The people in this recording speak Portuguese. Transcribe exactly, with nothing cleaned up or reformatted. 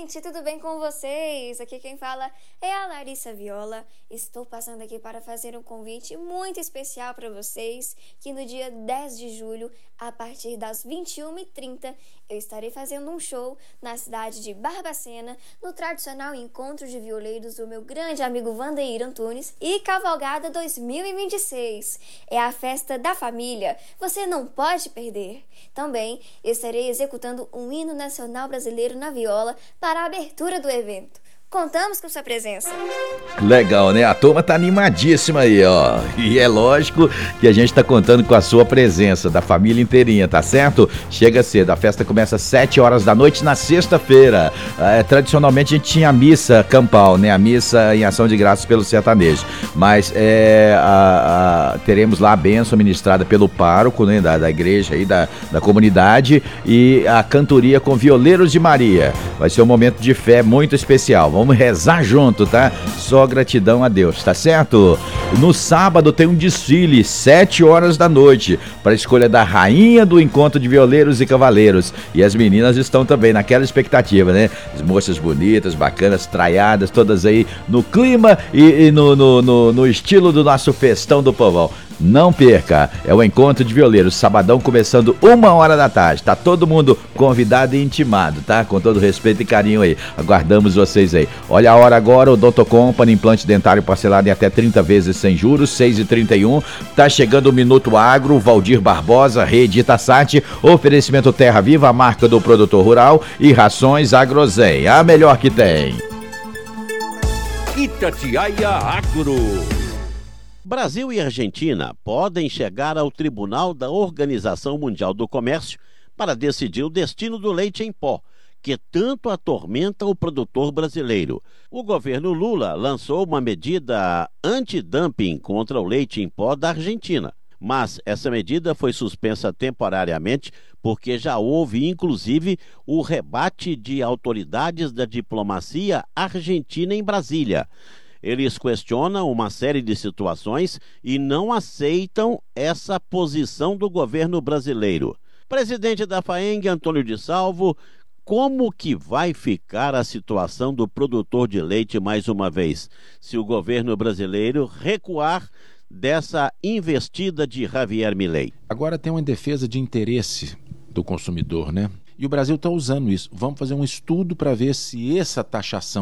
gente, tudo bem com vocês? Aqui quem fala é a Larissa Viola. Estou passando aqui para fazer um convite muito especial para vocês, que no dia dez de julho, a partir das vinte e uma e trinta, eu estarei fazendo um show na cidade de Barbacena, no tradicional encontro de violeiros do meu grande amigo Vandeir Antunes e Cavalgada dois mil e vinte e seis. É a festa da família, você não pode perder. Também estarei executando um hino nacional brasileiro na viola para a abertura do evento. Contamos com sua presença. Legal, né? A turma tá animadíssima aí, ó. E é lógico que a gente tá contando com a sua presença, da família inteirinha, tá certo? Chega cedo, a festa começa às sete horas da noite na sexta-feira. É, tradicionalmente a gente tinha a missa campal, né? A missa em ação de graças pelo sertanejo. Mas é, a, a, teremos lá a bênção ministrada pelo pároco, né? Da, da igreja aí, da, da comunidade, e a cantoria com Violeiros de Maria. Vai ser um momento de fé muito especial. Vamos rezar junto, tá? Só gratidão a Deus, tá certo? No sábado tem um desfile, sete horas da noite, para a escolha da rainha do encontro de violeiros e cavaleiros. E as meninas estão também naquela expectativa, né? As moças bonitas, bacanas, traiadas, todas aí no clima e, e no, no, no, no estilo do nosso festão do povão. Não perca, é o encontro de violeiros, sabadão começando uma hora da tarde, tá todo mundo convidado e intimado, tá? Com todo respeito e carinho aí, aguardamos vocês aí. Olha a hora agora, o Doutor Company, implante dentário parcelado em até trinta vezes sem juros, seis e trinta e um, tá chegando o Minuto Agro, Valdir Barbosa, Rede Itasat, oferecimento Terra Viva, a marca do produtor rural, e Rações Agrozen, a melhor que tem. Itatiaia Agro. Brasil e Argentina podem chegar ao Tribunal da Organização Mundial do Comércio para decidir o destino do leite em pó, que tanto atormenta o produtor brasileiro. O governo Lula lançou uma medida antidumping contra o leite em pó da Argentina, mas essa medida foi suspensa temporariamente porque já houve, inclusive, o rebate de autoridades da diplomacia argentina em Brasília. Eles questionam uma série de situações e não aceitam essa posição do governo brasileiro. Presidente da FAENG, Antônio de Salvo, como que vai ficar a situação do produtor de leite mais uma vez, se o governo brasileiro recuar dessa investida de Javier Milei? Agora tem uma defesa de interesse do consumidor, né? E o Brasil está usando isso. Vamos fazer um estudo para ver se essa taxação